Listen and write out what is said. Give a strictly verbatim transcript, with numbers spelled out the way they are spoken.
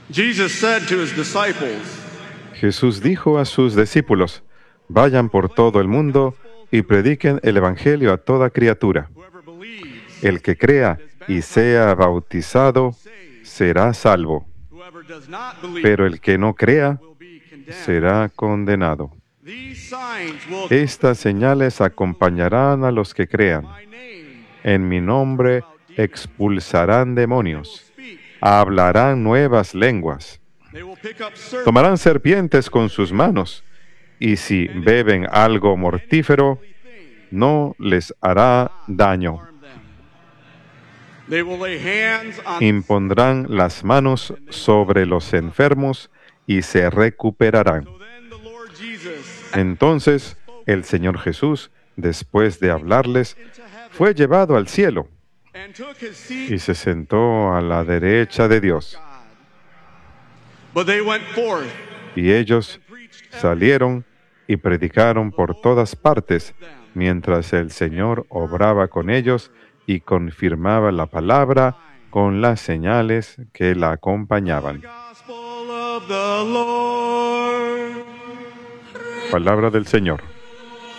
Jesus said to his disciples, Jesús dijo a sus discípulos, vayan por todo el mundo y prediquen el Evangelio a toda criatura. whoever believes, El que crea y sea bautizado será salvo, whoever does not believe pero el que no crea will be condemned. será condenado. These signs will Estas señales acompañarán a los que crean. my name En mi nombre expulsarán demonios, speak. hablarán nuevas lenguas, They will pick up serpents. tomarán serpientes con sus manos, y si beben algo mortífero, no les hará daño. harm them. They will lay hands on Impondrán las manos sobre los enfermos y se recuperarán. So then the Lord Jesus Entonces el Señor Jesús, después de hablarles, fue llevado al cielo and took his seat y se sentó a la derecha de Dios. God. But they went forth Y ellos salieron y predicaron por todas partes, mientras el Señor obraba con ellos y confirmaba la palabra con las señales que la acompañaban. gospel of the Lord. Palabra del Señor.